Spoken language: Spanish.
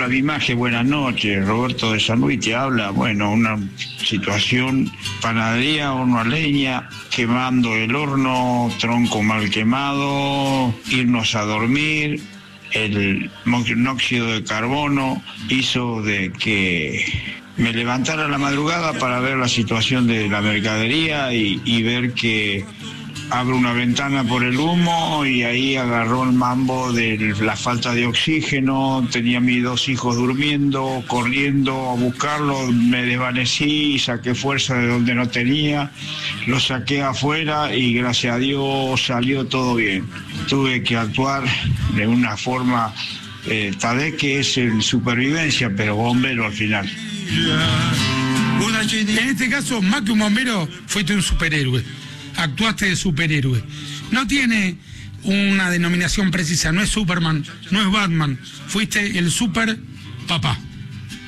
Hola, Bimaje, buenas noches. Roberto de San Luis te habla. Bueno, una situación, panadería, horno a leña, quemando el horno, tronco mal quemado, irnos a dormir. El monóxido de carbono hizo de que me levantara a la madrugada para ver la situación de la mercadería y ver que abro una ventana por el humo y ahí agarró el mambo de la falta de oxígeno. Tenía mis 2 hijos durmiendo, corriendo a buscarlo, me desvanecí y saqué fuerza de donde no tenía, lo saqué afuera y gracias a Dios salió todo bien. Tuve que actuar de una forma, tal vez que es en supervivencia, pero bombero al final. En este caso, más que un bombero, fuiste un superhéroe. Actuaste de superhéroe. No tiene una denominación precisa, no es Superman, no es Batman. Fuiste el super papá.